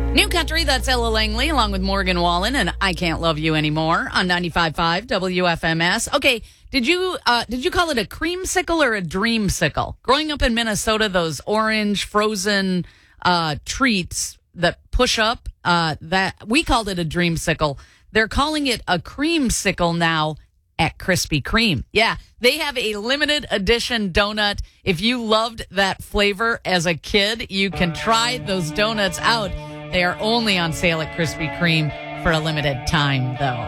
New Country, that's Ella Langley along with Morgan Wallen and I Can't Love You Anymore on 95.5 WFMS. Okay, did you call it a creamsicle or a dreamsicle? Growing up in Minnesota, those orange frozen treats that push up, that we called it a dreamsicle. They're calling it a creamsicle now at Krispy Kreme. Yeah, they have a limited edition donut. If you loved that flavor as a kid, you can try those donuts out. They are only on sale at Krispy Kreme for a limited time, though.